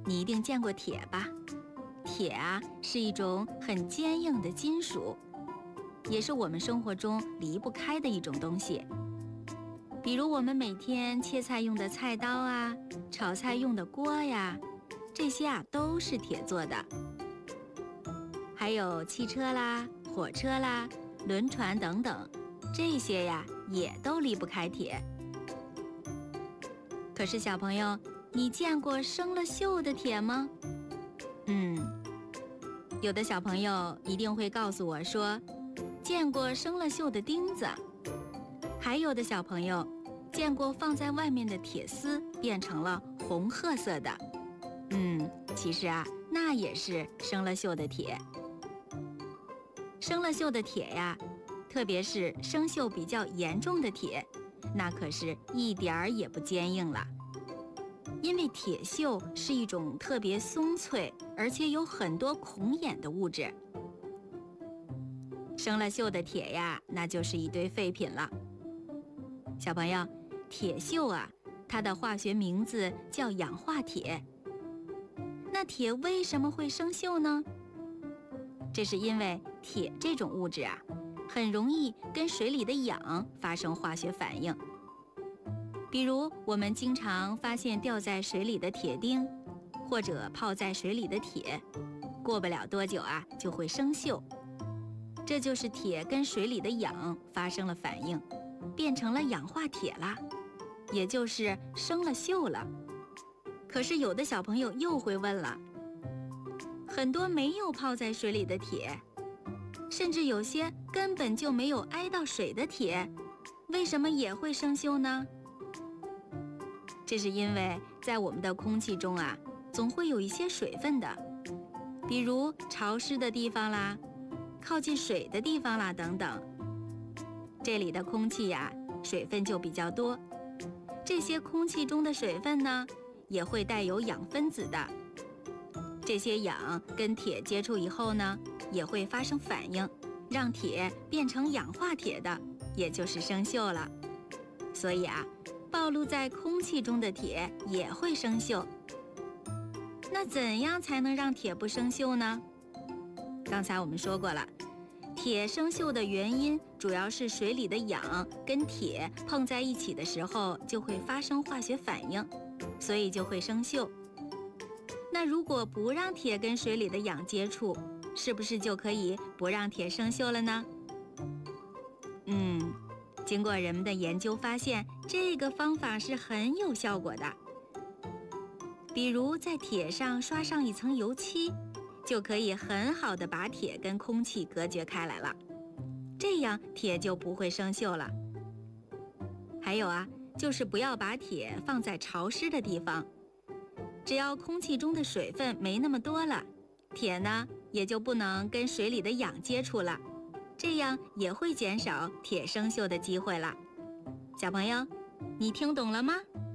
你一定见过铁吧？铁啊，是一种很坚硬的金属，也是我们生活中离不开的一种东西。比如我们每天切菜用的菜刀啊，炒菜用的锅呀，这些啊都是铁做的。还有汽车啦、火车啦、轮船等等，这些呀也都离不开铁。可是小朋友，你见过生了锈的铁吗？有的小朋友一定会告诉我说，见过生了锈的钉子。还有的小朋友见过放在外面的铁丝变成了红褐色的。其实啊，那也是生了锈的铁。生了锈的铁呀，特别是生锈比较严重的铁，那可是一点儿也不坚硬了。因为铁锈是一种特别松脆，而且有很多孔眼的物质。生了锈的铁呀，那就是一堆废品了。小朋友，铁锈啊，它的化学名字叫氧化铁。那铁为什么会生锈呢？这是因为铁这种物质啊，很容易跟水里的氧发生化学反应。比如我们经常发现掉在水里的铁钉，或者泡在水里的铁，过不了多久啊就会生锈。这就是铁跟水里的氧发生了反应，变成了氧化铁啦，也就是生了锈了。可是有的小朋友又会问了，很多没有泡在水里的铁，甚至有些根本就没有挨到水的铁，为什么也会生锈呢？这是因为在我们的空气中啊，总会有一些水分的，比如潮湿的地方啦，靠近水的地方啦等等。这里的空气呀，水分就比较多。这些空气中的水分呢，也会带有氧分子的。这些氧跟铁接触以后呢，也会发生反应，让铁变成氧化铁的，也就是生锈了。所以啊，暴露在空气中的铁也会生锈。那怎样才能让铁不生锈呢？刚才我们说过了，铁生锈的原因主要是水里的氧跟铁碰在一起的时候就会发生化学反应，所以就会生锈。那如果不让铁跟水里的氧接触，是不是就可以不让铁生锈了呢？经过人们的研究发现，这个方法是很有效果的。比如在铁上刷上一层油漆，就可以很好的把铁跟空气隔绝开来了，这样铁就不会生锈了。还有啊，就是不要把铁放在潮湿的地方，只要空气中的水分没那么多了，铁呢也就不能跟水里的氧接触了，这样也会减少铁生锈的机会了。小朋友，你听懂了吗？